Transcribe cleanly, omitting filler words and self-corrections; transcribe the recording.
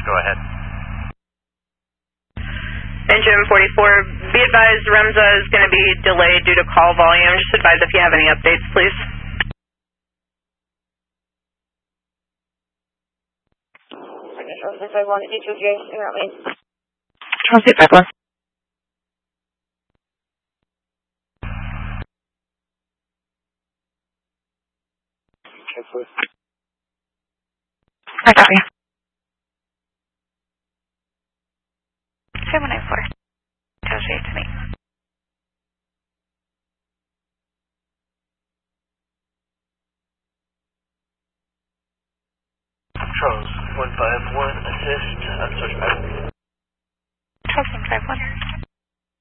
Go ahead. Engine 44, be advised REMSA is going to be delayed due to call volume. Just advise if you have any updates, please. Transit 51, D2J, Transit 51. I got you. 794. Tells you to me. Charles 151, assist, search back. Charles 151.